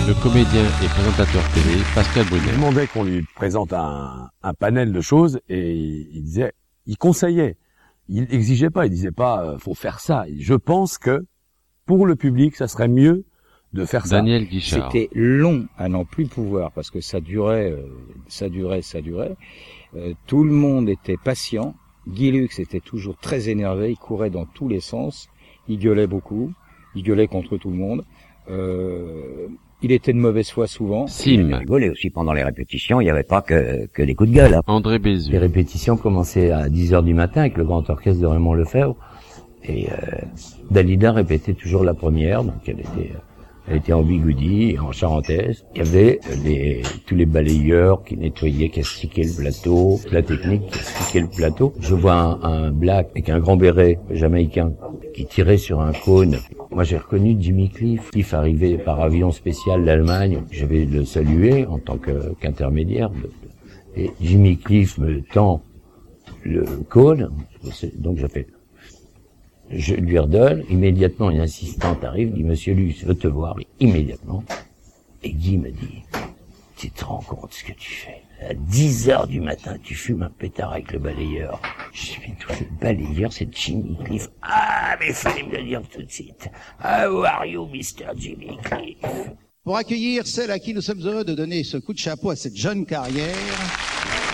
Le comédien et présentateur télé, Pascal Brunet. Il demandait qu'on lui présente un panel de choses et il conseillait. Il exigeait pas, il disait pas, faut faire ça. Je pense que, pour le public, ça serait mieux de faire ça. Daniel Guichard. C'était long à n'en plus pouvoir parce que ça durait. Tout le monde était patient. Guy Lux était toujours très énervé, il courait dans tous les sens, il gueulait beaucoup, il gueulait contre tout le monde. Il était de mauvaise foi souvent. Sim. Rigolé aussi pendant les répétitions, il n'y avait pas que des coups de gueule. Hein. André Bézu. Les répétitions commençaient à 10h du matin avec le grand orchestre de Raymond Lefebvre. Et Dalida répétait toujours la première, donc elle était en bigoudi, en charentaise. Il y avait tous les balayeurs qui nettoyaient, qui astiquaient le plateau, la technique qui astiquait le plateau. Je vois un black avec un grand béret jamaïcain qui tirait sur un cône. Moi, j'ai reconnu Jimmy Cliff. Cliff arrivait par avion spécial d'Allemagne. Je vais le saluer en tant qu'intermédiaire. Et Jimmy Cliff me tend le cône. Donc, je lui redonne. Immédiatement, une assistante arrive, dit, Monsieur Lux veut te voir. Et immédiatement. Et Guy me dit, tu te rends compte ce que tu fais? À 10h du matin, tu fumes un pétard avec le balayeur. Je suis tout le balayeur, c'est Jimmy Cliff. Ah, mais fallait me le dire tout de suite. How are you, Mr. Jimmy Cliff? Pour accueillir celle à qui nous sommes heureux de donner ce coup de chapeau à cette jeune carrière,